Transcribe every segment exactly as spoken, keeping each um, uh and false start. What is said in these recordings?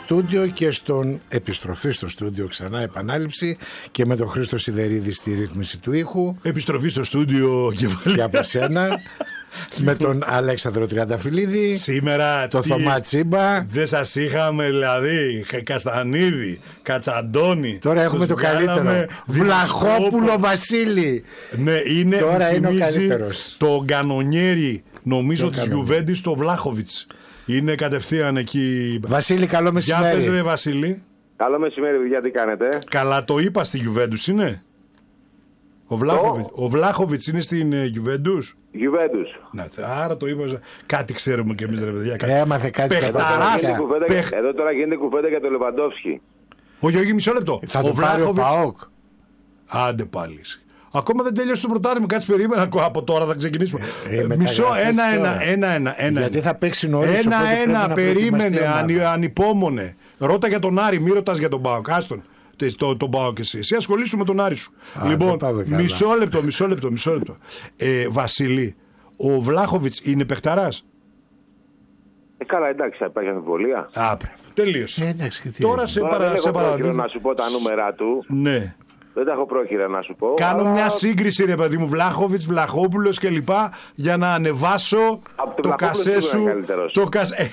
στούντιο και στον επιστροφή στο στούντιο, ξανά επανάληψη, και με τον Χρήστο Σιδερίδη στη ρύθμιση του ήχου. Επιστροφή στο στούντιο και, και από σένα. Με τον Αλέξανδρο Τριανταφυλλίδη. Σήμερα το Θωμά Τσίμπα. Δεν σας είχαμε δηλαδή Καστανίδη, Κατσαντώνη. Τώρα έχουμε το καλύτερο. Βλαχόπουλο Βασίλη. Ναι, είναι, τώρα είναι ο καλύτερος. Το Γκανονιέρι, νομίζω, της Γιουβέντης, το Βλάχοβιτς. Είναι κατευθείαν εκεί. Βασίλη, καλό μεσημέρι. Για πες ρε Βασίλη. Καλό μεσημέρι, παιδιά, τι κάνετε? Καλά το είπα στη Γιουβέντους είναι. Ο Βλάχοβιτς, ο Βλάχοβιτς είναι στην uh, Γιουβέντους. Γιουβέντους. Να, άρα το είπα. Κάτι ξέρουμε κι εμείς ρε παιδιά. Κάτι. Έμαθε κάτι. Παιχταράς. Εδώ, Πεχ... εδώ τώρα γίνεται κουβέντα για τον Λεβαντόφσκι. Όχι, όχι, μισό λεπτό. Θα το πάρει ο ΠΑΟΚ. Άντε πάλι. Ακόμα δεν τελείωσε το πρωτάθλημα. Κάτσε περίμενα. Από τώρα θα ξεκινήσουμε. Ε, ε, Μισό, ένα, ένα, ένα, ένα, ένα. Γιατί θα παίξει νωρίς. Ένα, ένα, περίμενε, ανι, ανυπόμονε. Ρώτα για τον Άρη, μη ρωτάς για τον ΠΑΟΚ. Άστον. Τον το πάω και εσύ. Εσύ ασχολήσου με τον Άρη σου. Α, λοιπόν, μισό λεπτό, μισό λεπτό, μισό λεπτό. Ε, Βασίλη, ο Βλάχοβιτς είναι παιχταράς? Ε, καλά, εντάξει, θα υπάρχει αμφιβολία. Άπρε, τελείωσε. Ε, εντάξει, τώρα σε παραδείγμα. Να σου πω τα νούμερα του. Ναι. Δεν τα έχω πρόχειρα να σου πω. Κάνω αλλά... μια σύγκριση, ρε παιδί μου, Βλάχοβιτς, Βλαχόπουλος κλπ. Για να ανεβάσω το, το κασέ σου. Το κασέ.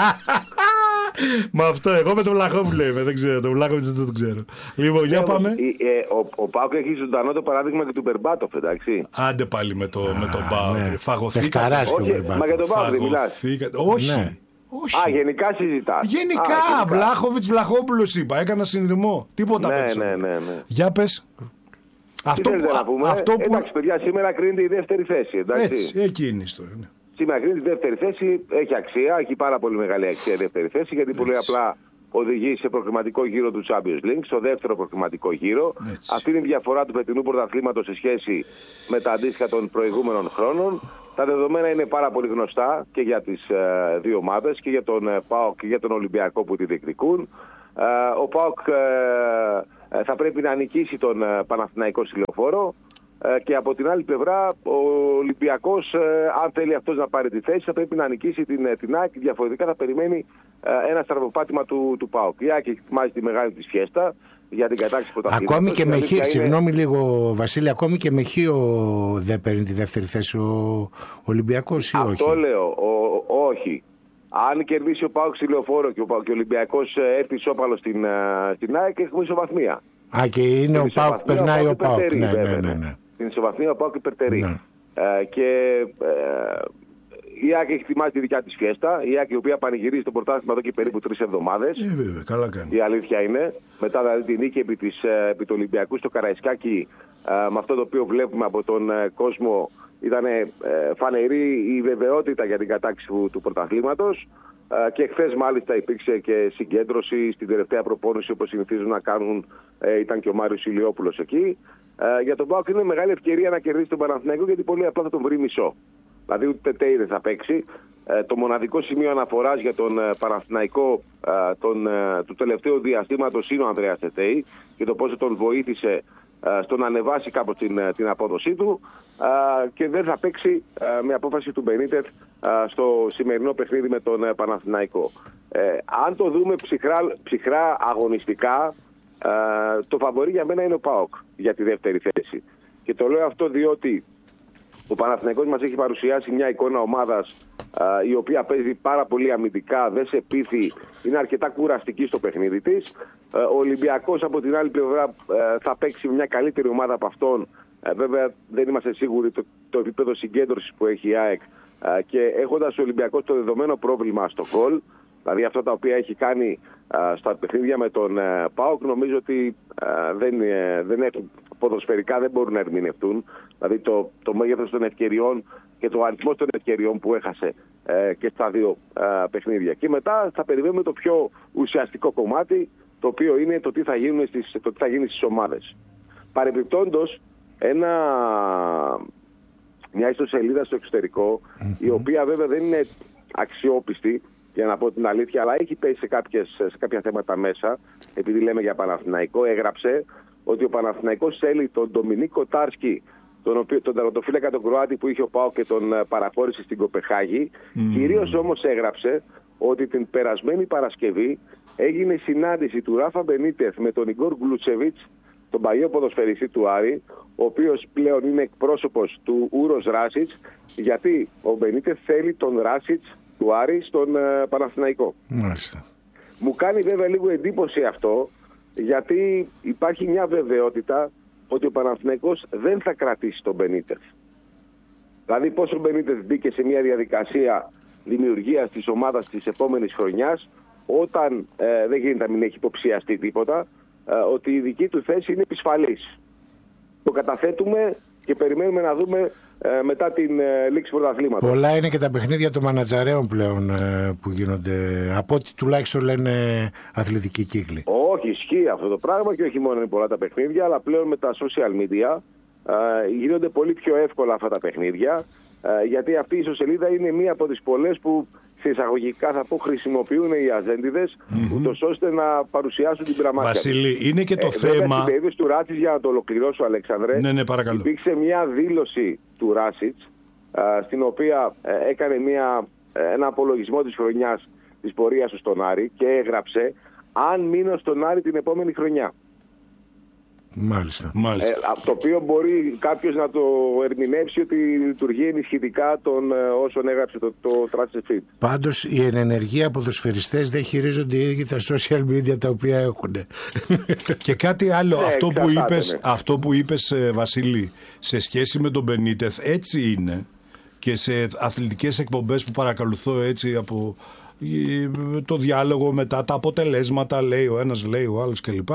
Μα αυτό, εγώ με τον Βλαχόπουλο είμαι, δεν ξέρω. Τον Βλάχοβιτς δεν το ξέρω. Λοιπόν, για πάμε. Ο, ο Πάοκ έχει ζωντανό το παράδειγμα και του Μπερμπάτοφ, εντάξει. Άντε πάλι με, το, με τον Πάοκ. Ναι. Φαγωθήκατε. Όχι, μα για τον Πάοκ δεν μιλάς. Όχι. Ναι. Όχι. Α, γενικά συζητάς. Γενικά, Βλάχοβιτς, Βλαχόπουλος είπα. Έκανα συνειρμό. Τίποτα ναι, απ' ναι, ναι, ναι. Για πες. Αυτό που, να πούμε. Αυτό που... Εντάξει, παιδιά, σήμερα κρίνεται η δεύτερη θέση. Εντάξει. Έτσι, εκεί είναι η ιστορία. Ναι. Σήμερα κρίνεται η δεύτερη θέση. Έχει αξία, έχει πάρα πολύ μεγάλη αξία η δεύτερη θέση, γιατί έτσι. Πολύ απλά οδηγεί σε προκριματικό γύρο του Champions League, στο δεύτερο προκριματικό γύρο. Έτσι. Αυτή είναι η διαφορά του φετινού πρωταθλήματος σε σχέση με τα αντίστοιχα των προηγούμενων χρόνων. Τα δεδομένα είναι πάρα πολύ γνωστά και για τις ε, δύο ομάδες, και για τον ε, ΠΑΟΚ και για τον Ολυμπιακό που τη διεκδικούν. Ε, ο ΠΑΟΚ ε, θα πρέπει να νικήσει τον ε, Παναθηναϊκό στη Λεωφόρο, ε, και από την άλλη πλευρά ο Ολυμπιακός, ε, αν θέλει αυτός να πάρει τη θέση, θα πρέπει να νικήσει την, την ΑΕΚ. Διαφορετικά θα περιμένει ε, ένα στραβοπάτημα του, του ΠΑΟΚ. Η ΑΕΚ ετοιμάζει τη μεγάλη της φιέστα για την κατάκτηση πρωταθλήματος. Ακόμη και με χ, είναι... συγγνώμη λίγο Βασίλη, ακόμη και με χ δεν παίρνει τη δεύτερη θέση ο Ολυμπιακός ή αυτό όχι? Αυτό λέω, ο, όχι. Αν κερδίσει ο ΠΑΟΚ στη Λεωφόρο και ο, και ο Ολυμπιακός έρθει ισόπαλο στην, στην ΑΕΚ, έχουμε ισοβαθμία. Α, και είναι ο ΠΑΟΚ, περνάει ο ΠΑΟΚ. Ναι, ναι, ναι, ναι. Στην ισοβαθμία ο ΠΑΟΚ υπερτερεί. Ναι. Ε, και ε, η ΑΕΚ έχει ετοιμάσει τη δικιά της φιέστα. Η ΑΕΚ, η οποία πανηγυρίζει το πρωτάθλημα εδώ και περίπου τρεις εβδομάδες. Ε, βέβαια, καλά κάνει. Η αλήθεια είναι. Μετά δηλαδή τη νίκη επί, της, επί του Ολυμπιακού στο Καραϊσκάκι, ε, με αυτό το οποίο βλέπουμε από τον ε, κόσμο, ήταν ε, φανερή η βεβαιότητα για την κατάκτηση του, του πρωταθλήματος. Ε, και χθες μάλιστα υπήρξε και συγκέντρωση στην τελευταία προπόνηση, όπως συνηθίζουν να κάνουν. Ε, ήταν και ο Μάριος Ηλιόπουλος εκεί. Ε, για τον ΠΑΟΚ είναι μεγάλη ευκαιρία να κερδίσει τον Παναθηναϊκό, γιατί πολύ απλά θα τον βρει μισό. Δηλαδή ούτε τέι δεν θα παίξει. Ε, το μοναδικό σημείο αναφοράς για τον ε, Παναθηναϊκό ε, τον, ε, του τελευταίου διαστήματος είναι ο Ανδρέας Τετέι και το πόσο τον βοήθησε ε, στο να ανεβάσει κάπως την, ε, την απόδοσή του, ε, και δεν θα παίξει ε, με απόφαση του Μπενίτεθ ε, στο σημερινό παιχνίδι με τον ε, Παναθηναϊκό. Ε, αν το δούμε ψυχρά, ψυχρά αγωνιστικά, ε, το φαβορί για μένα είναι ο ΠΑΟΚ για τη δεύτερη θέση. Και το λέω αυτό διότι ο Παναθηναϊκός μας έχει παρουσιάσει μια εικόνα ομάδας α, η οποία παίζει πάρα πολύ αμυντικά, δεν σε πείθει, είναι αρκετά κουραστική στο παιχνίδι της. Α, ο Ολυμπιακός από την άλλη πλευρά α, θα παίξει μια καλύτερη ομάδα από αυτόν. Α, βέβαια δεν είμαστε σίγουροι το, το επίπεδο συγκέντρωσης που έχει η ΑΕΚ, α, και έχοντας ο Ολυμπιακός το δεδομένο πρόβλημα στο γκολ, δηλαδή αυτά τα οποία έχει κάνει α, στα παιχνίδια με τον α, ΠΑΟΚ, νομίζω ότι α, δεν, ε, δεν έχουν, ποδοσφαιρικά δεν μπορούν να ερμηνευτούν. Δηλαδή το, το μέγεθος των ευκαιριών και το αριθμό των ευκαιριών που έχασε ε, και στα δύο ε, παιχνίδια. Και μετά θα περιμένουμε το πιο ουσιαστικό κομμάτι, το οποίο είναι το τι θα, γίνουν στις, το τι θα γίνει στις ομάδες. Παρεμπιπτόντως, ένα, μια ιστοσελίδα στο εξωτερικό, mm-hmm. η οποία βέβαια δεν είναι αξιόπιστη, για να πω την αλήθεια, αλλά έχει πέσει σε, κάποιες, σε κάποια θέματα μέσα, επειδή λέμε για Παναθηναϊκό, έγραψε ότι ο Παναθηναϊκός θέλει τον Ντομινίκο Τάρσκι, τον, οποίο, τον τερματοφύλακα τον Κροάτη που είχε ο ΠΑΟΚ και τον παραχώρησε στην Κοπεχάγη. Mm. Κυρίως όμως έγραψε ότι την περασμένη Παρασκευή έγινε συνάντηση του Ράφα Μπενίτεθ με τον Ιγκόρ Γκλουτσεβίτς, τον παλιό ποδοσφαιριστή του Άρη, ο οποίος πλέον είναι εκπρόσωπος του Ούρος Ράσιτς, γιατί ο Μπενίτεθ θέλει τον Ράσιτς του Άρη στον ε, Παναθηναϊκό. Μάλιστα. Μου κάνει βέβαια λίγο εντύπωση αυτό, γιατί υπάρχει μια βεβαιότητα ότι ο Παναθηναϊκός δεν θα κρατήσει τον Μπενίτεθ. Δηλαδή πώς ο Μπενίτεθ μπήκε σε μια διαδικασία δημιουργίας της ομάδας της επόμενης χρονιάς, όταν ε, δεν γίνεται να μην έχει υποψιαστεί τίποτα, ε, ότι η δική του θέση είναι επισφαλής. Το καταθέτουμε και περιμένουμε να δούμε ε, μετά την ε, λήξη πρωταθλήματος. Πολλά είναι και τα παιχνίδια των μανατζαρέων πλέον ε, που γίνονται, από ό,τι τουλάχιστον λένε αθλητικοί κύκλοι. Όχι, ισχύει αυτό το πράγμα και όχι μόνο είναι πολλά τα παιχνίδια, αλλά πλέον με τα social media ε, γίνονται πολύ πιο εύκολα αυτά τα παιχνίδια, ε, γιατί αυτή η ισοσελίδα είναι μία από τις πολλές που σε εισαγωγικά θα πω χρησιμοποιούν οι αζέντιδες, mm-hmm. ούτως ώστε να παρουσιάσουν την πραμάτια. Βασίλη, είναι και το ε, θέμα. Βέβαια, στην περίπτωση του Ράσιτς, για να το ολοκληρώσω, Αλέξανδρε, ναι, ναι, παρακαλώ. Υπήρξε μια δήλωση του Ράσιτς, στην οποία ε, έκανε μια, ένα απολογισμό της χρονιάς της πορείας του στον Άρη και έγραψε αν μείνω στον Άρη την επόμενη χρονιά. Μάλιστα. Μάλιστα. Ε, το οποίο μπορεί κάποιος να το ερμηνεύσει ότι λειτουργεί ενισχυτικά των ε, όσων έγραψε το, το Transfer Feed. Πάντως οι ενεργοί ποδοσφαιριστές δεν χειρίζονται οι ίδιοι τα social media τα οποία έχουν. Και κάτι άλλο, ναι, αυτό, που είπες, ναι. αυτό που είπες Βασίλη, σε σχέση με τον Μπενίτεθ, έτσι είναι και σε αθλητικές εκπομπές που παρακολουθώ έτσι από το διάλογο μετά, τα αποτελέσματα, λέει ο ένας, λέει ο άλλος κλπ.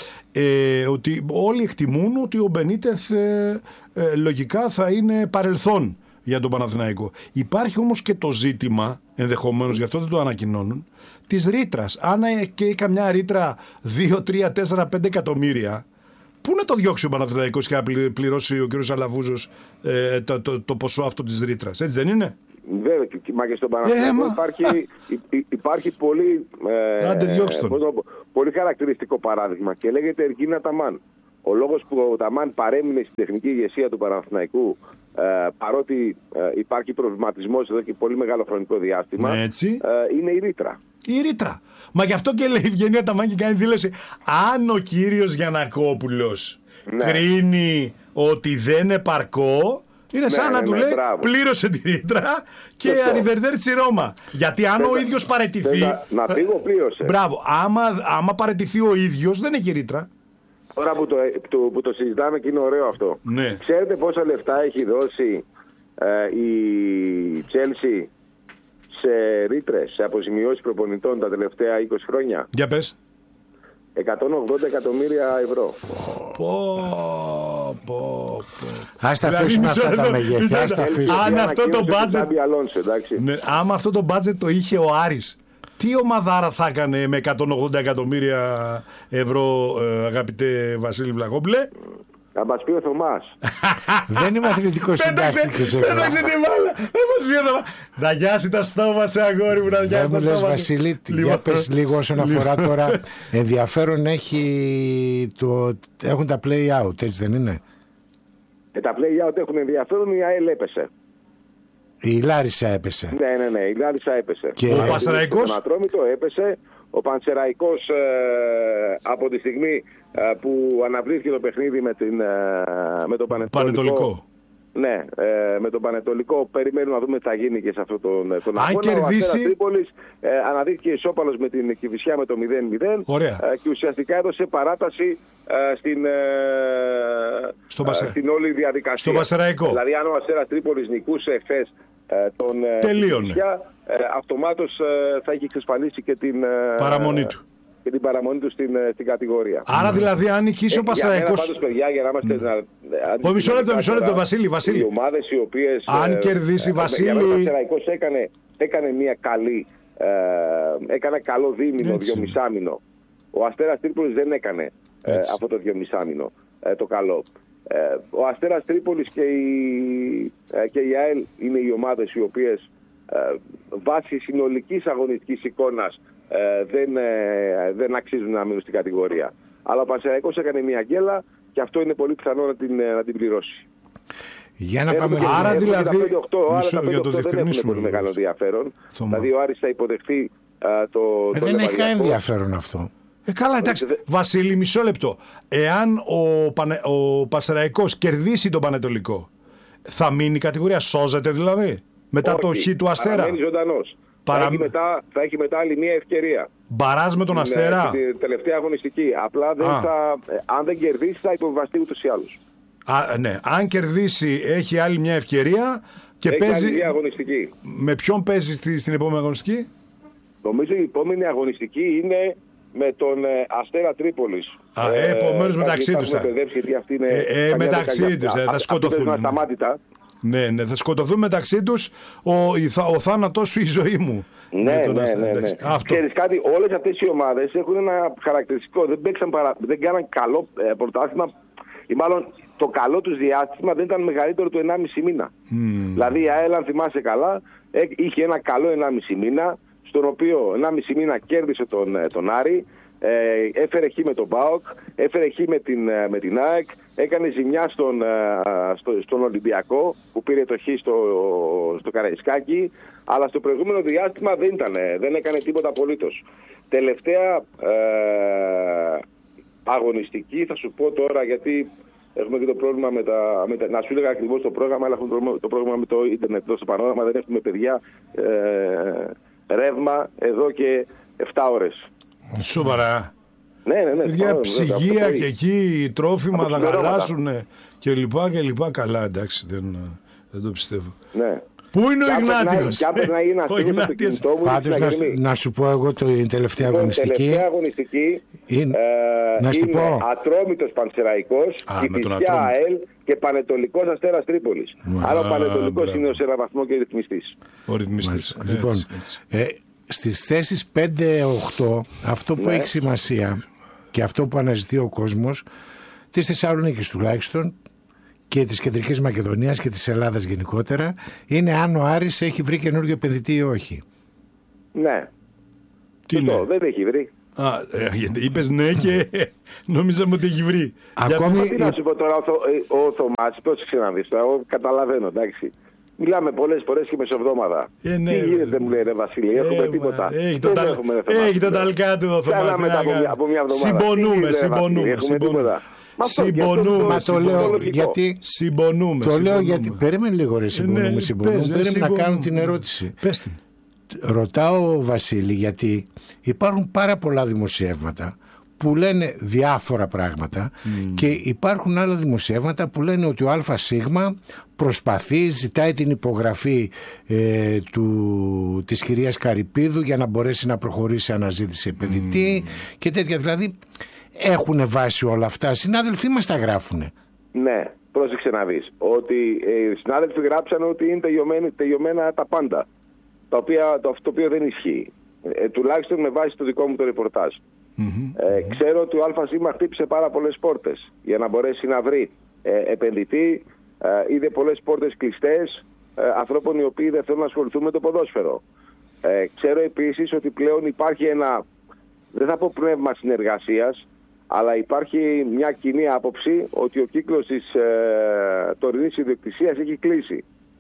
Ε, ότι όλοι εκτιμούν ότι ο Μπενίτεθ ε, ε, λογικά θα είναι παρελθόν για τον Παναθηναϊκό. Υπάρχει όμως και το ζήτημα, ενδεχομένως γι' αυτό δεν το ανακοινώνουν, της ρήτρας. Αν και καμιά ρήτρα δύο, τρία, τέσσερα, πέντε εκατομμύρια, πού να το διώξει ο Παναθηναϊκός και να πληρώσει ο κ. Αλαβούζος ε, το, το, το ποσό αυτό της ρήτρας, έτσι δεν είναι? Βέβαια, μα και στον Παναθηναϊκό ε, υπάρχει, υπάρχει πολύ, ε, ε, πολύ χαρακτηριστικό παράδειγμα και λέγεται Εργίνα Ταμάν. Ο λόγος που ο Ταμάν παρέμεινε στην τεχνική ηγεσία του Παναθηναϊκού, ε, παρότι ε, υπάρχει προβληματισμός εδώ και πολύ μεγάλο χρονικό διάστημα, ναι, έτσι. Ε, είναι η ρήτρα. Η ρήτρα. Μα γι' αυτό και λέει η Ευγενία Ταμάν και κάνει δήλωση, αν ο κύριος Γιαννακόπουλος ναι. κρίνει ότι δεν επαρκώ, είναι ναι, σαν ναι, να του ναι, λέει μπράβο. Πλήρωσε τη ρήτρα και αριβερδέρτσι Ρώμα. Γιατί αν Φέτα, ο ίδιος παραιτηθεί. Να φύγω, πλήρωσε. Μπράβο. Άμα, άμα παραιτηθεί ο ίδιος, δεν έχει ρήτρα. Τώρα που το, το, που το συζητάμε και είναι ωραίο αυτό. Ναι. Ξέρετε πόσα λεφτά έχει δώσει ε, η Chelsea σε ρήτρες, σε αποζημιώσεις προπονητών τα τελευταία είκοσι χρόνια? Για πες. εκατόν ογδόντα εκατομμύρια ευρώ. Πω, πω, πω. Ας τα αφήσουμε αυτά τα μεγέθη. Αν αυτό το budget, ναι, άμα αυτό το budget το είχε ο Άρης, τι ομαδάρα θα έκανε με εκατόν ογδόντα εκατομμύρια ευρώ, ε, αγαπητέ Βασίλη Βλαχόπουλε? Θα μας πει ο Θωμάς. Δεν είμαι αθλητικός συντάκτης. Δεν πέταξε τη μπάλα. Δεν μας πει ο Θωμάς. Να γιάσει τα στόμα σε αγόρι μου, να γιάσει τα στόμα. Βασίλη, για πες λίγο όσον αφορά τώρα. Ενδιαφέρον έχει το, έχουν τα play out, έτσι δεν είναι? Ε, τα play out έχουν ενδιαφέρον, η ΑΕΛ έπεσε. Η Λάρισα έπεσε. Ναι, ναι, ναι, η Λάρισα έπεσε. Και ο Πανσεραϊκός. Ο Ατρόμητο έπεσε. Ο Πανσεραϊκός ε, από τη στιγμή ε, που αναβλήθηκε το παιχνίδι με, την, ε, με το Πανετολικό. Πανετολικό. Ναι, ε, με τον Πανετολικό περιμένουμε να δούμε τι θα γίνει και σε αυτόν τον, τον αγώνα. Κερδίσει... Ο Αστέρας Τρίπολης ε, αναδείχθηκε ισόπαλος με την Κηφισιά με το μηδέν μηδέν ε, και ουσιαστικά έδωσε παράταση ε, στην, ε, στο ε, στην όλη διαδικασία. Στο Πασεραϊκό. Δηλαδή αν ο Αστέρας Τρίπολης νικούσε χθες ε, τον Κηφισιά, ε, αυτομάτως ε, θα έχει εξασφαλίσει και την παραμονή του. Και την παραμονή του στην, στην κατηγορία. Άρα δηλαδή αν νικήσει ε, ο Πασεραϊκός. Για μένα, παιδιά, για να είμαστε. Mm. Μισό λεπτό, μισό λεπτό, Βασίλη. Βασίλη. Οι ομάδες οι οποίες. Αν ε, κερδίσει, ε, Βασίλη. Ο Πασεραϊκός έκανε, έκανε μια καλή. Ε, έκανε καλό δίμηνο, δυομισάμηνο. Ο Αστέρας Τρίπολης δεν έκανε ε, αυτό το δυομισάμηνο ε, το καλό. Ε, ο Αστέρας Τρίπολης και η, ε, και η ΑΕΛ είναι οι ομάδες οι οποίες ε, βάσει συνολικής αγωνιστικής εικόνας Ε, δεν, ε, δεν αξίζουν να μείνουν στην κατηγορία. Αλλά ο Πανσεραϊκός έκανε μια γκέλα και αυτό είναι πολύ πιθανό να την, να την πληρώσει. Για να πάμε. Άρα, άρα δηλαδή. Τα πέντε οκτώ, μισό, άρα τα πέντε οκτώ δεν έχουν πολύ μεγάλο ενδιαφέρον. Δηλαδή ο Άρης θα υποδεχθεί το, ε, το δεν έχει κανένα ενδιαφέρον αυτό. Ε, καλά, εντάξει. Δε... Βασίλη, μισό λεπτό. Εάν ο, Πανε... ο Πασεραϊκός κερδίσει τον Πανετολικό, θα μείνει η κατηγορία, σώζεται δηλαδή, μετά Όχι, το χ του Αστέρα. Παραμένει ζωντανός. Παρα... Θα, έχει μετά, θα έχει μετά άλλη μία ευκαιρία. Μπαράζ με τον την, Αστέρα. Την τελευταία αγωνιστική. Απλά δεν θα, αν δεν κερδίσει θα υποβιβαστεί ούτως ή άλλως. Α, ναι. Αν κερδίσει έχει άλλη μια ευκαιρία και έχει παίζει. Άλλη μία αγωνιστική. Με ποιον παίζει στη, στην επόμενη αγωνιστική? Νομίζω η επόμενη αγωνιστική είναι με τον ε, Αστέρα Τρίπολης. Α, ε, επομένως μεταξύ τους θα. Ε, ε, μεταξύ τους θα σκοτωθούν. Ναι, ναι, θα σκοτωθούν μεταξύ τους ο, ο θάνατός σου, η ζωή μου. Ναι, ναι, ναι, ναι, ναι. Ξέρεις κάτι, όλες αυτές οι ομάδες έχουν ένα χαρακτηριστικό. Δεν, παίξαν παρα... δεν κάναν καλό ε, πρωτάθλημα, ή μάλλον το καλό τους διάστημα δεν ήταν μεγαλύτερο του ενάμιση μήνα. Mm. Δηλαδή η ΑΕΛ, αν θυμάσαι καλά, είχε ένα καλό ενάμιση μήνα, στον οποίο ενάμιση μήνα κέρδισε τον, τον Άρη, ε, έφερε χ με τον ΠΑΟΚ, έφερε χ με την, με την ΑΕΚ, έκανε ζημιά στον, στο, στον Ολυμπιακό που πήρε το χ στο, στο Καραϊσκάκι, αλλά στο προηγούμενο διάστημα δεν, ήταν, δεν έκανε τίποτα απολύτως. Τελευταία ε, αγωνιστική, θα σου πω τώρα, γιατί έχουμε και το πρόβλημα με τα, με τα... Να σου έλεγα ακριβώς το πρόγραμμα, αλλά έχουμε το πρόβλημα με το ίντερνετ εδώ στο πανόραμα, δεν έχουμε παιδιά ε, ρεύμα εδώ και επτά ώρες. Σοβαρά. Ναι, ναι, ναι. Για ψυγεία και εκεί, τρόφιμα θα γαλάζουν και λοιπά και λοιπά. Καλά, εντάξει, δεν, δεν το πιστεύω. Ναι. Πού είναι ο Ιγνάτιος? Ο Ιγνάτιος. Πάντως να, να σου πω εγώ την τελευταία αγωνιστική. Η τελευταία αγωνιστική είναι, ε, να σου είναι πω. Ατρόμητος Πανσεραϊκός, Κηφισιά ΑΕΛ και Πανετολικός Αστέρας Τρίπολης. Άρα ο Πανετολικός είναι ως ένα βαθμό και ρυθμιστής. Ο ρυθμιστής. Λοιπόν, ε, στις θέσεις πέντε οκτώ αυτό που ναι. έχει σημασία και αυτό που αναζητεί ο κόσμος της Θεσσαλονίκης τουλάχιστον και της Κεντρικής Μακεδονίας και της Ελλάδας γενικότερα είναι αν ο Άρης έχει βρει καινούργιο επενδυτή ή όχι. Ναι. Τι το, δεν έχει βρει. Α, ε, είπες ναι και νόμιζαμε ότι έχει βρει. Ακόμη... Για... Τι να σου πω τώρα, ο, ο, ο Θωμάς, πώς ξαναδείς τώρα, εγώ καταλαβαίνω, εντάξει. Μιλάμε πολλές φορές και μεσοβδόμαδα. Ε, ναι, τι γίνεται, μου λέει ρε Βασίλη, ε, έχουμε τίποτα. Έχει τον τα, τα ταλκά του ο Θωμάς. Συμπονούμε, συμπονούμε. Συμπονούμε. Συμπονούμε, μα το λέω γιατί. Συμπονούμε. Το λέω γιατί. Περίμενε λίγο, ρε. Συμπονούμε, συμπονούμε. Πρέπει να κάνω την ερώτηση. Πες την. Ρωτάω, Βασίλη, γιατί υπάρχουν πάρα πολλά δημοσιεύματα που λένε διάφορα πράγματα mm. και υπάρχουν άλλα δημοσιεύματα που λένε ότι ο ΑΣ προσπαθεί, ζητάει την υπογραφή ε, του, της κυρίας Καρυπίδου για να μπορέσει να προχωρήσει αναζήτηση επενδυτή mm. και τέτοια. Δηλαδή έχουν βάσει όλα αυτά. Συνάδελφοί μας τα γράφουνε. Ναι, πρόσεξε να δεις. Ότι ε, οι συνάδελφοι γράψαν ότι είναι τελειωμένα τα πάντα. Τα οποία, το, το οποίο δεν ισχύει. Ε, τουλάχιστον με βάση το δικό μου το ρεπορτάζ. Mm-hmm. Ε, ξέρω ότι ο ΑΣ χτύπησε πάρα πολλές πόρτες για να μπορέσει να βρει ε, επενδυτή. Ε, είδε πολλές πόρτες κλειστές ε, ανθρώπων οι οποίοι δεν θέλουν να ασχοληθούν με το ποδόσφαιρο. Ε, ξέρω επίσης ότι πλέον υπάρχει ένα, δεν θα πω πνεύμα συνεργασίας, αλλά υπάρχει μια κοινή άποψη ότι ο κύκλος της ε, τωρινής ιδιοκτησίας έχει κλείσει.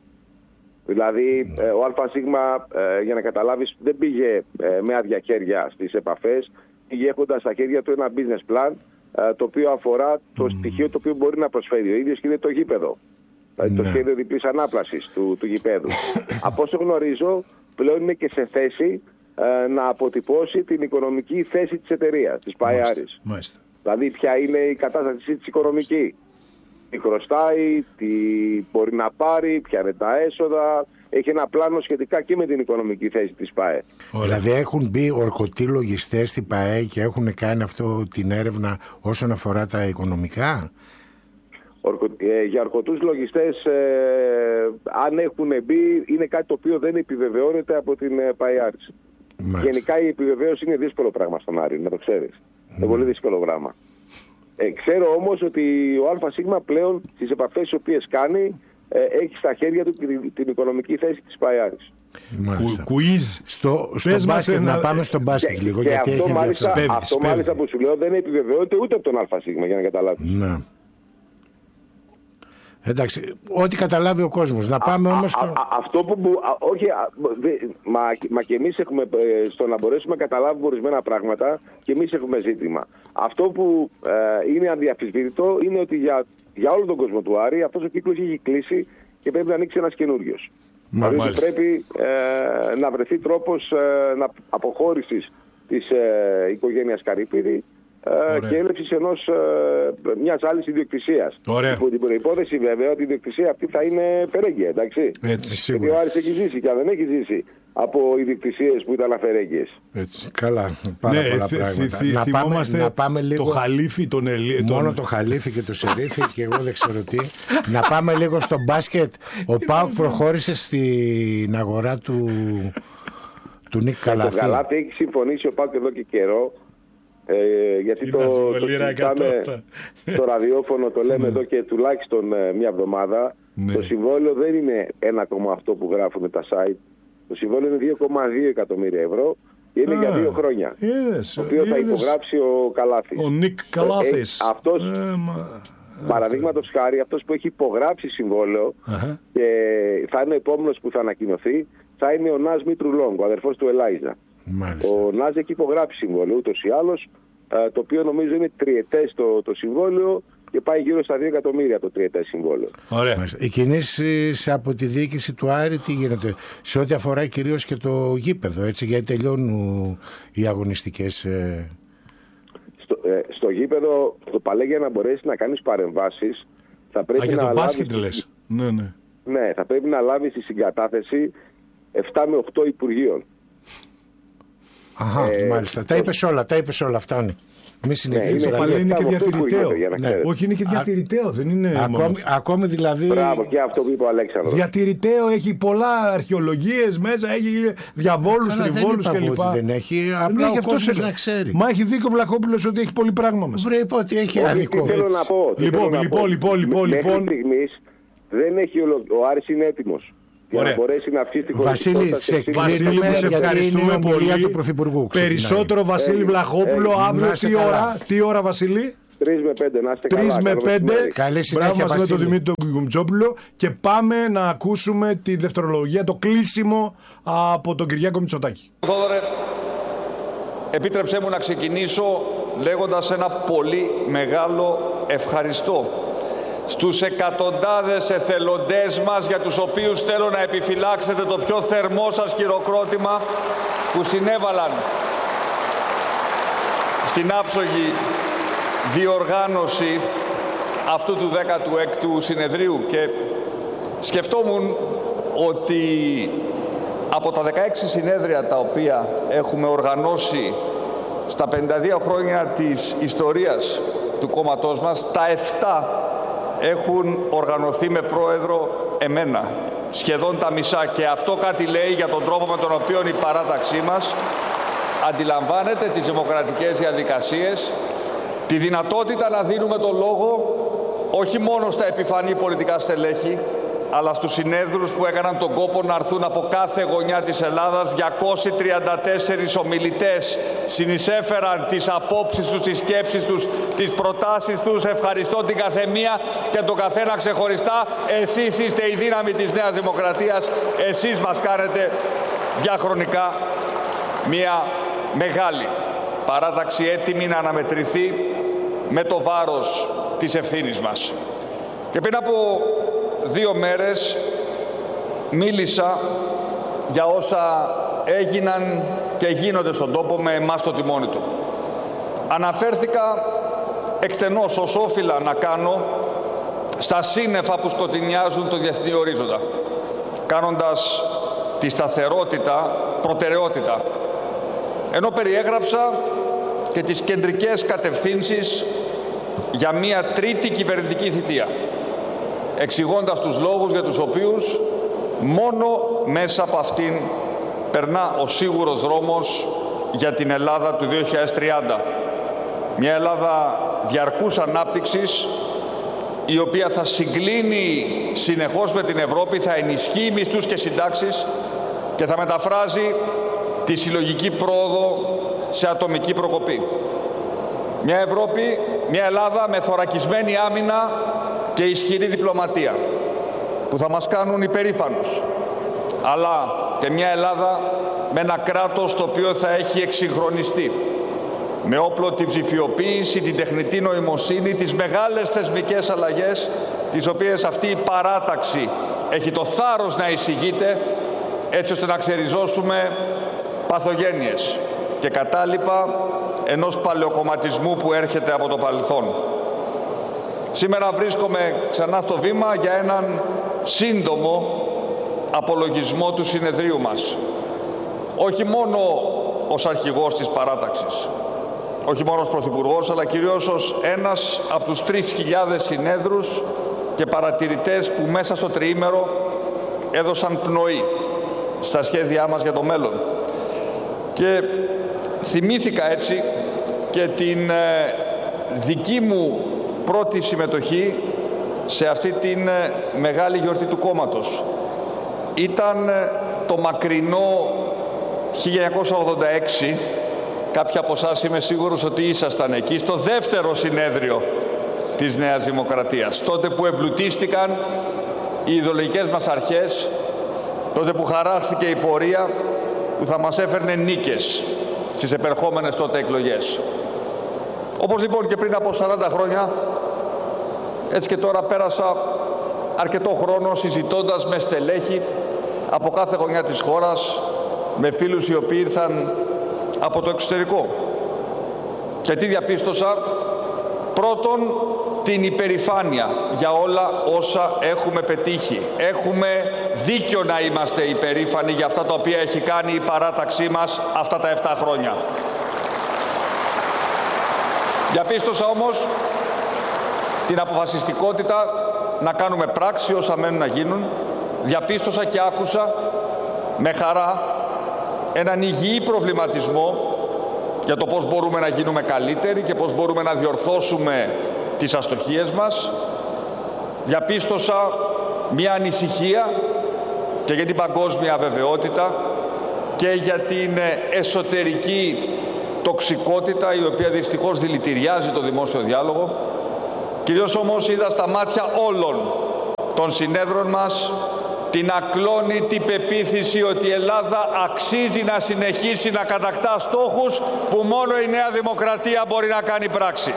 Δηλαδή ε, ο ΑΣ, ε, για να καταλάβεις, δεν πήγε ε, με άδεια χέρια στις επαφές, πήγε έχοντας στα χέρια του ένα business plan ε, το οποίο αφορά το mm. στοιχείο το οποίο μπορεί να προσφέρει ο ίδιος και είναι το γήπεδο. Δηλαδή mm. το σχέδιο διπλής ανάπλασης του, του γηπέδου. Από όσο γνωρίζω, πλέον είναι και σε θέση ε, να αποτυπώσει την οικονομική θέση της εταιρείας, της ΠΑΕΑΡΙΣ. Δηλαδή ποια είναι η κατάσταση της οικονομική. Τι χρωστάει, τι μπορεί να πάρει, ποια είναι τα έσοδα. Έχει ένα πλάνο σχετικά και με την οικονομική θέση της ΠΑΕ. Δηλαδή έχουν μπει ορκωτοί λογιστές στην ΠΑΕ και έχουν κάνει αυτό την έρευνα όσον αφορά τα οικονομικά. Ορκω, ε, για ορκωτούς λογιστές, ε, αν έχουν μπει, είναι κάτι το οποίο δεν επιβεβαιώνεται από την ε, ΠΑΕΑΡΙΣ. Γενικά η επιβεβαίωση είναι δύσκολο πράγμα στον Άρη, να το ξέρεις. Mm. Είναι πολύ δύσκολο πράγμα. Ε, ξέρω όμως ότι ο ΑΣ πλέον στις επαφές τις οποίες κάνει ε, έχει στα χέρια του την, την οικονομική θέση της ΠΑΕΑΡΙΣ. Κουίζ. Στο, στο μπάσκετ, ένα... να πάμε στο μπάσκετ και, λίγο. Και γιατί αυτό, έχει μάλιστα, σπέβδη, αυτό σπέβδη. μάλιστα που σου λέω δεν επιβεβαιώνεται ούτε από τον ΑΣ, για να καταλάβεις. Ναι. Εντάξει, ό,τι καταλάβει ο κόσμος. Να πάμε όμως... Α, στο... α, α, αυτό που... Α, όχι, α, δε, μα, μα και εμείς έχουμε, ε, στο να μπορέσουμε να καταλάβουμε ορισμένα πράγματα, και εμείς έχουμε ζήτημα. Αυτό που ε, είναι αδιαφυσβήτητο είναι ότι για, για όλο τον κόσμο του Άρη αυτός ο κύκλος έχει κλείσει και πρέπει να ανοίξει ένας καινούριος. Δηλαδή πρέπει ε, να βρεθεί τρόπος ε, να αποχώρησης της ε, οικογένειας Καρύπηδη ε, και έλευσης ενός, ε, μιας άλλης ιδιοκτησίας. Υπό την προϋπόθεση βέβαια ότι η ιδιοκτησία αυτή θα είναι φερέγγια, εντάξει. Έτσι, γιατί ο Άρης έχει ζήσει και αν δεν έχει ζήσει από ιδιοκτησίες που ήταν αφαιρέγγιες. Έτσι. Καλά, πάρα ναι, πολλά θυ, πράγματα. Θυ, να, πάμε, να πάμε λίγο... Το χαλίφι, τον Ελί... Μόνο τον... το χαλίφι και το σερίφι και εγώ δεν ξέρω τι. Να πάμε λίγο στο μπάσκετ. Ο ΠΑΟΚ προχώρησε στην αγορά του, του Νίκ Καλαθή. Το Καλάθι έχει συμφωνήσει ο ΠΑΟΚ εδώ και καιρό. Ε, γιατί το, το συζητάμε στο ραδιόφωνο, το λέμε mm. εδώ και τουλάχιστον ε, μια εβδομάδα. Ναι. Το συμβόλαιο δεν είναι ένα κόμμα αυτό που γράφουν τα site. Το συμβόλαιο είναι δύο κόμμα δύο εκατομμύρια ευρώ και είναι ah, για δύο χρόνια. Yes, το οποίο yes. θα υπογράψει ο Καλάθης. Ο Νίκ Καλάθης. Ε, αυτός, ε, παραδείγματος χάρη, αυτός που έχει υπογράψει συμβόλαιο uh-huh. και θα είναι ο επόμενος που θα ανακοινωθεί, θα είναι ο Νάζ Μητρουλόγκ, ο αδερφός του Ελάιζα. Μάλιστα. Ο Νάζ έχει υπογράψει συμβόλαιο ούτως ή άλλως, το οποίο νομίζω είναι τριετές το, το συμβόλαιο και πάει γύρω στα δύο εκατομμύρια το τριετές συμβόλαιο. Ωραία. Οι κινήσεις από τη διοίκηση του Άρη τι γίνεται, σε ό,τι αφορά κυρίως και το γήπεδο, έτσι, γιατί τελειώνουν οι αγωνιστικές... Ε... Στο, ε, στο γήπεδο, το παλέ για να μπορέσει να κάνεις παρεμβάσεις, θα πρέπει Α, για να το μπάσκετ λες. Ναι, ναι. Ναι, θα πρέπει να λάβεις τη συγκατάθεση επτά με οκτώ υπουργείων. Αχα, ε, μάλιστα. Τα είπες όλα, τα είπες όλα, φτάνει. Μη συνεχίζεις. Ναι, είναι, είναι και διατηρηταίο. Ναι. Όχι, είναι και διατηρηταίο, Α, δεν είναι ακόμη, μόνος. Ακόμη δηλαδή... Μπράβο, και αυτό που είπε ο Αλέξανδρος. Διατηρηταίο, έχει πολλά αρχαιολογίες μέσα, έχει διαβόλους, τριβόλους κλπ. Δεν έχει, απλά ο κόσμος να ξέρει. Μα έχει δίκιο ο Βλαχόπουλος ότι έχει πολύ πράγμα μέσα. Βρε, είπα ότι έχει αδικό. Λοιπόν, λοιπόν, λοιπόν, λοιπόν. Μέχρι στιγμής δεν έχει ο Άρης είναι έτοιμος. Για να μπορέσει να αυξήσει την Βασίλη, σε κλείνουμε γιατί είναι η ομιλία του Πρωθυπουργού. Περισσότερο Βασίλη Βλαχόπουλο, αύριο τι ώρα, τι ώρα Βασίλη? τρεις με πέντε, να είστε καλά. τρεις με πέντε, καλή συνέχεια Βασίλη. Μπράβο με τον Δημήτρη τον Κουμτσόπουλο και πάμε να ακούσουμε τη δευτερολογία, το κλείσιμο από τον Κυριάκο Μητσοτάκη. Θόδωρε, επίτρεψέ μου να ξεκινήσω λέγοντας ένα πολύ μεγάλο ευχαριστώ στους εκατοντάδες εθελοντές μας για τους οποίους θέλω να επιφυλάξετε το πιο θερμό σας χειροκρότημα που συνέβαλαν στην άψογη διοργάνωση αυτού του δέκατου έκτου συνεδρίου και σκεφτόμουν ότι από τα δεκαέξι συνέδρια τα οποία έχουμε οργανώσει στα πενήντα δύο χρόνια της ιστορίας του κόμματός μας, τα επτά έχουν οργανωθεί με πρόεδρο εμένα, σχεδόν τα μισά, και αυτό κάτι λέει για τον τρόπο με τον οποίο η παράταξή μας αντιλαμβάνεται τις δημοκρατικές διαδικασίες, τη δυνατότητα να δίνουμε το λόγο όχι μόνο στα επιφανή πολιτικά στελέχη, αλλά στους συνέδρους που έκαναν τον κόπο να έρθουν από κάθε γωνιά της Ελλάδας. διακόσιοι τριάντα τέσσερις ομιλητές συνεισέφεραν τις απόψεις τους, τις σκέψεις τους, τις προτάσεις τους. Ευχαριστώ την καθεμία και τον καθένα ξεχωριστά. Εσείς είστε η δύναμη της Νέας Δημοκρατίας. Εσείς μας κάνετε διαχρονικά μια μεγάλη παράταξη έτοιμη να αναμετρηθεί με το βάρος της ευθύνης μας. Και πριν από δύο μέρες μίλησα για όσα έγιναν και γίνονται στον τόπο με εμάς το τιμόνι του. Αναφέρθηκα εκτενώς, ως όφιλα να κάνω, στα σύννεφα που σκοτεινιάζουν το διεθνή ορίζοντα, κάνοντας τη σταθερότητα προτεραιότητα. Ενώ περιέγραψα και τις κεντρικές κατευθύνσεις για μια τρίτη κυβερνητική θητεία, εξηγώντας τους λόγους για τους οποίους μόνο μέσα από αυτήν περνά ο σίγουρος δρόμος για την Ελλάδα του δύο χιλιάδες τριάντα. Μια Ελλάδα διαρκούς ανάπτυξης, η οποία θα συγκλίνει συνεχώς με την Ευρώπη, θα ενισχύει μισθούς και συντάξεις και θα μεταφράζει τη συλλογική πρόοδο σε ατομική προκοπή. Μια Ευρώπη, μια Ελλάδα με θωρακισμένη άμυνα και ισχυρή διπλωματία που θα μας κάνουν υπερήφανους, αλλά και μια Ελλάδα με ένα κράτος το οποίο θα έχει εξυγχρονιστεί, με όπλο την ψηφιοποίηση, την τεχνητή νοημοσύνη, τις μεγάλες θεσμικές αλλαγές, τις οποίες αυτή η παράταξη έχει το θάρρος να εισηγείται, έτσι ώστε να ξεριζώσουμε παθογένειες και κατάλοιπα ενός παλαιοκομματισμού που έρχεται από το παρελθόν. Σήμερα βρίσκομαι ξανά στο βήμα για έναν σύντομο απολογισμό του συνεδρίου μας. Όχι μόνο ως αρχηγός της παράταξης, όχι μόνο ως πρωθυπουργός, αλλά κυρίως ως ένας από τους τρεις χιλιάδες συνέδρους και παρατηρητές που μέσα στο τριήμερο έδωσαν πνοή στα σχέδιά μας για το μέλλον. Και θυμήθηκα έτσι και την ε, δική μου πρώτη συμμετοχή σε αυτή την ε, μεγάλη γιορτή του κόμματος. Ήταν ε, το μακρινό χίλια εννιακόσια ογδόντα έξι, κάποιοι από εσάς είμαι σίγουρος ότι ήσασταν εκεί, στο δεύτερο συνέδριο της Νέας Δημοκρατίας, τότε που εμπλουτίστηκαν οι ιδεολογικές μας αρχές, τότε που χαράχθηκε η πορεία που θα μας έφερνε νίκες στις επερχόμενες τότε εκλογές. Όπως λοιπόν και πριν από σαράντα χρόνια, έτσι και τώρα πέρασα αρκετό χρόνο συζητώντας με στελέχη από κάθε γωνιά της χώρας, με φίλους οι οποίοι ήρθαν από το εξωτερικό. Και τι διαπίστωσα? Πρώτον, την υπερηφάνεια για όλα όσα έχουμε πετύχει. Έχουμε δίκιο να είμαστε υπερήφανοι για αυτά τα οποία έχει κάνει η παράταξή μας αυτά τα επτά χρόνια. Διαπίστωσα όμως την αποφασιστικότητα να κάνουμε πράξη όσα μένουν να γίνουν. Διαπίστωσα και άκουσα με χαρά έναν υγιή προβληματισμό για το πώς μπορούμε να γίνουμε καλύτεροι και πώς μπορούμε να διορθώσουμε τις αστοχίες μας. Διαπίστωσα μια ανησυχία και για την παγκόσμια αβεβαιότητα και για την εσωτερική τοξικότητα, η οποία δυστυχώς δηλητηριάζει το δημόσιο διάλογο. Κυρίως όμως είδα στα μάτια όλων των συνέδρων μας την ακλόνητη πεποίθηση ότι η Ελλάδα αξίζει να συνεχίσει να κατακτά στόχους που μόνο η Νέα Δημοκρατία μπορεί να κάνει πράξη.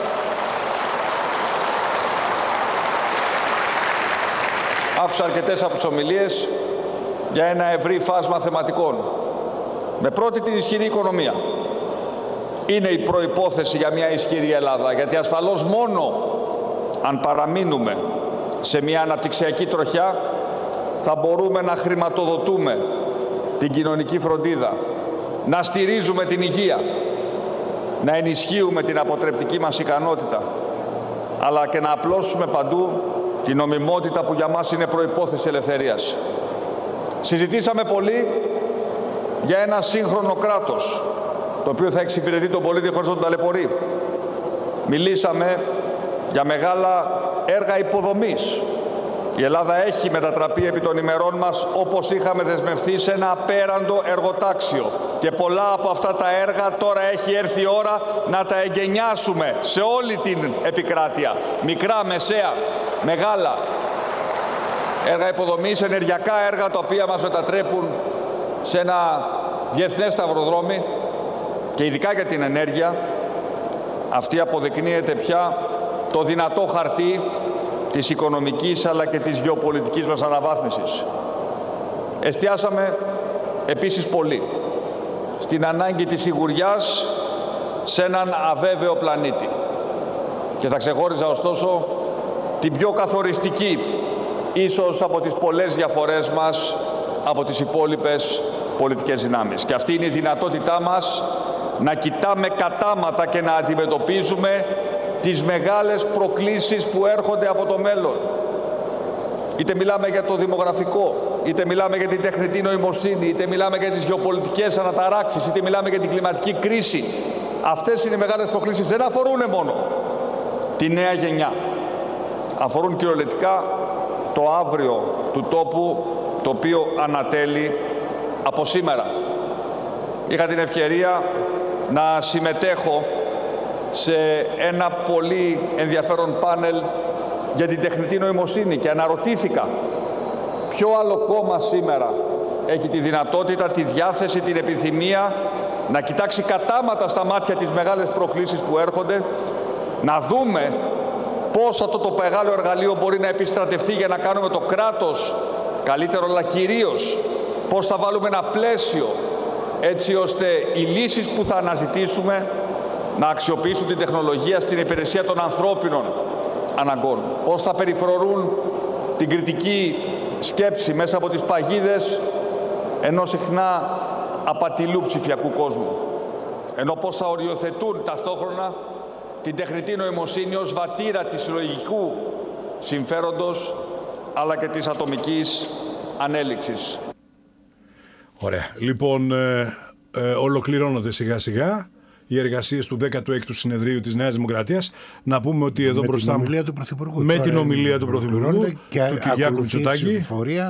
Άκουσα αρκετές από τις ομιλίες για ένα ευρύ φάσμα θεματικών. Με πρώτη την ισχυρή οικονομία. Είναι η προϋπόθεση για μια ισχυρή Ελλάδα, γιατί ασφαλώς μόνο αν παραμείνουμε σε μια αναπτυξιακή τροχιά θα μπορούμε να χρηματοδοτούμε την κοινωνική φροντίδα, να στηρίζουμε την υγεία, να ενισχύουμε την αποτρεπτική μας ικανότητα, αλλά και να απλώσουμε παντού την νομιμότητα που για μας είναι προϋπόθεση ελευθερίας. Συζητήσαμε πολύ για ένα σύγχρονο κράτος, το οποίο θα εξυπηρετεί τον πολίτη χωρίς να τον ταλαιπωρεί. Μιλήσαμε για μεγάλα έργα υποδομής. Η Ελλάδα έχει μετατραπεί επί των ημερών μας, όπως είχαμε δεσμευθεί, σε ένα απέραντο εργοτάξιο. Και πολλά από αυτά τα έργα τώρα έχει έρθει η ώρα να τα εγκαινιάσουμε σε όλη την επικράτεια. Μικρά, μεσαία, μεγάλα έργα υποδομής, ενεργειακά έργα τα οποία μας μετατρέπουν σε ένα διεθνές σταυροδρόμι και ειδικά για την ενέργεια. Αυτή αποδεικνύεται πια το δυνατό χαρτί της οικονομικής αλλά και της γεωπολιτικής μας αναβάθμισης. Εστιάσαμε επίσης πολύ στην ανάγκη της σιγουριάς σε έναν αβέβαιο πλανήτη. Και θα ξεχώριζα ωστόσο την πιο καθοριστική, ίσως από τις πολλές διαφορές μας, από τις υπόλοιπες πολιτικές δυνάμεις. Και αυτή είναι η δυνατότητά μας να κοιτάμε κατάματα και να αντιμετωπίζουμε τις μεγάλες προκλήσεις που έρχονται από το μέλλον. Είτε μιλάμε για το δημογραφικό, είτε μιλάμε για την τεχνητή νοημοσύνη, είτε μιλάμε για τις γεωπολιτικές αναταράξεις, είτε μιλάμε για την κλιματική κρίση. Αυτές είναι οι μεγάλες προκλήσεις. Δεν αφορούν μόνο τη νέα γενιά. Αφορούν κυριολεκτικά το αύριο του τόπου, το οποίο ανατέλει από σήμερα. Είχα την ευκαιρία να συμμετέχω σε ένα πολύ ενδιαφέρον πάνελ για την τεχνητή νοημοσύνη και αναρωτήθηκα ποιο άλλο κόμμα σήμερα έχει τη δυνατότητα, τη διάθεση, την επιθυμία να κοιτάξει κατάματα στα μάτια τις μεγάλες προκλήσεις που έρχονται, να δούμε πώς αυτό το μεγάλο εργαλείο μπορεί να επιστρατευτεί για να κάνουμε το κράτος καλύτερο, αλλά κυρίως πώς θα βάλουμε ένα πλαίσιο έτσι ώστε οι λύσεις που θα αναζητήσουμε να αξιοποιήσουν την τεχνολογία στην υπηρεσία των ανθρώπινων αναγκών. Πώς θα περιφρονούν την κριτική σκέψη μέσα από τις παγίδες ενός συχνά απατηλού ψηφιακού κόσμου. Ενώ πώς θα οριοθετούν ταυτόχρονα την τεχνητή νοημοσύνη ως βατήρα της συλλογικού συμφέροντος αλλά και της ατομικής ανέλυξης. Ωραία. Λοιπόν, ε, ε, ολοκληρώνονται σιγά σιγά οι εργασίες του δέκατου έκτου συνεδρίου της Νέας Δημοκρατίας. Να πούμε ότι εδώ με μπροστά την ομιλία του Πρωθυπουργού. Με την ομιλία του Πρωθυπουργού και του Κυριάκου Μητσοτάκη.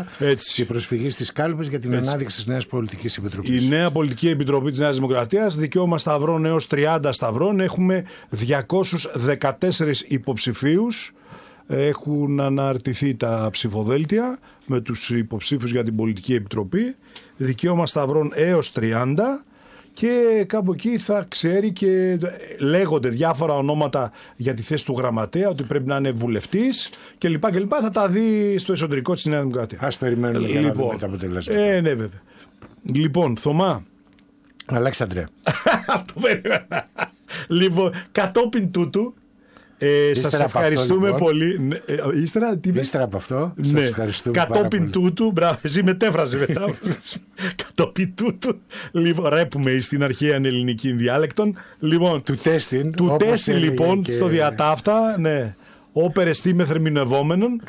Η προσφυγή στις κάλπες για την Έτσι. ανάδειξη της Νέας Πολιτικής Επιτροπής. Η Νέα Πολιτική Επιτροπή της Νέας Δημοκρατίας, δικαίωμα σταυρών έως τριάντα σταυρών. Έχουμε διακόσιους δεκατέσσερις υποψηφίους. Έχουν αναρτηθεί τα ψηφοδέλτια με τους υποψήφιους για την Πολιτική Επιτροπή. Δικαίωμα σταυρών έως τριάντα. Και κάπου εκεί θα ξέρει και λέγονται διάφορα ονόματα για τη θέση του γραμματέα, ότι πρέπει να είναι βουλευτής κλπ. κλπ. Θα τα δει στο εσωτερικό της Νέας Δημοκρατίας. Ας περιμένουμε για λοιπόν, να δούμε τα αποτελέσματα. Ε, ναι, βέβαια. Λοιπόν, Θωμά. Αλέξανδρε. Αυτό περίμενα. Λοιπόν, κατόπιν τούτου, Ε, σας ευχαριστούμε αυτό, λοιπόν. πολύ. Ναι, ε, ύστερα, τι ύστερα από αυτό, ναι. σας ευχαριστούμε κατόπιν τούτου, μπράβο, εσύ μετέφραση μετά. Κατόπιν τούτου, λοιπόν, ρέπουμε στην αρχαία ελληνική διάλεκτον. Λοιπόν, του τέστην, του τέστην λοιπόν, και... στο διατάφτα, ναι, όπερ εστίμεθ ερμηνευόμενον.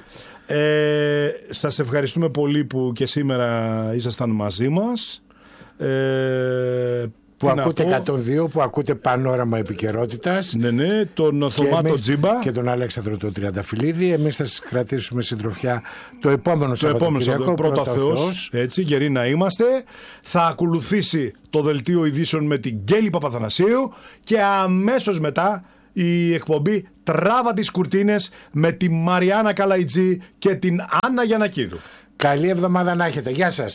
Ε, σας ευχαριστούμε πολύ που και σήμερα ήσασταν μαζί μας. Ε, που ακούτε εκατόν δύο, που ακούτε Πανόραμα Επικαιρότητας. Ναι, ναι, τον Θωμάτο Τζίμπα. Και τον Αλέξανδρο το Τριανταφυλλίδη. Εμείς θα σας κρατήσουμε συντροφιά το επόμενο Σαββατοκύριακο. Πρώτα Θεός. Έτσι, γεροί να είμαστε. Θα ακολουθήσει το δελτίο ειδήσεων με την Γκέλη Παπαθανασίου και αμέσως μετά η εκπομπή Τράβα τις Κουρτίνες με τη Μαριάννα Καλαϊτζή και την Άννα Γιαννακίδου. Καλή εβδομάδα να έχετε. Γεια σας.